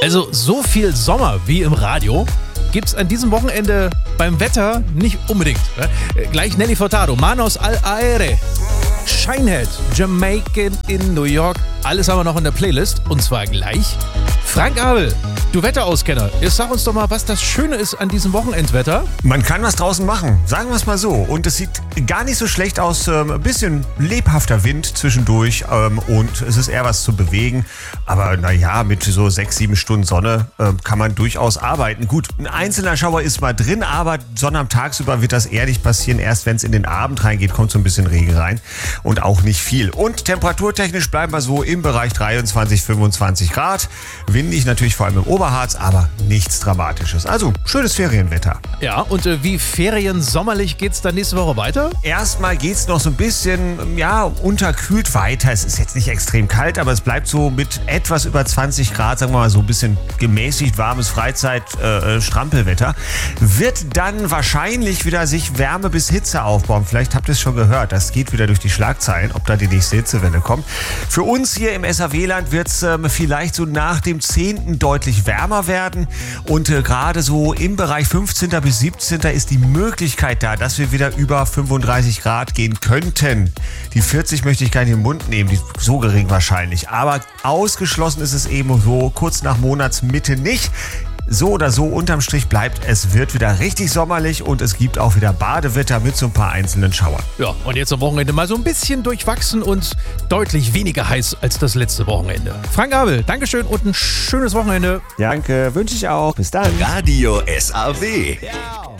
Also so viel Sommer wie im Radio gibt's an diesem Wochenende beim Wetter nicht unbedingt. Gleich Nelly Furtado, Manos al Aire, Shinehead, Jamaican in New York. Alles haben wir noch in der Playlist und zwar gleich. Frank Abel, du Wetterauskenner, jetzt sag uns doch mal, was das Schöne ist an diesem Wochenendwetter. Man kann was draußen machen, sagen wir es mal so. Und es sieht gar nicht so schlecht aus. Ein bisschen lebhafter Wind zwischendurch und es ist eher was zu bewegen. Aber naja, mit so 6-7 Stunden Sonne kann man durchaus arbeiten. Gut, ein einzelner Schauer ist mal drin, aber Sonne am Tagsüber wird das eher nicht passieren. Erst wenn es in den Abend reingeht, kommt so ein bisschen Regen rein und auch nicht viel. Und temperaturtechnisch bleiben wir so im Bereich 23, 25 Grad. Windig natürlich vor allem im Oberharz, aber nichts Dramatisches. Also schönes Ferienwetter. Ja, und wie feriensommerlich geht's dann nächste Woche weiter? Erstmal geht's noch so ein bisschen, unterkühlt weiter. Es ist jetzt nicht extrem kalt, aber es bleibt so mit etwas über 20 Grad, sagen wir mal so ein bisschen gemäßigt warmes Freizeit-Strampelwetter. Wird dann wahrscheinlich wieder sich Wärme bis Hitze aufbauen. Vielleicht habt ihr es schon gehört, das geht wieder durch die Schlagzeilen, ob da die nächste Hitzewelle kommt. Für uns hier im SAW-Land wird's vielleicht so nach dem 10. deutlich wärmer werden und gerade so im Bereich 15. bis 17. ist die Möglichkeit da, dass wir wieder über 35 Grad gehen könnten. Die 40 möchte ich gar nicht im Mund nehmen, die ist so gering wahrscheinlich. Aber ausgeschlossen ist es eben so kurz nach Monatsmitte nicht. So oder so, unterm Strich bleibt, es wird wieder richtig sommerlich und es gibt auch wieder Badewetter mit so ein paar einzelnen Schauern. Ja, und jetzt am Wochenende mal so ein bisschen durchwachsen und deutlich weniger heiß als das letzte Wochenende. Frank Abel, Dankeschön und ein schönes Wochenende. Danke, wünsche ich auch. Bis dann. Radio SAW. Ja.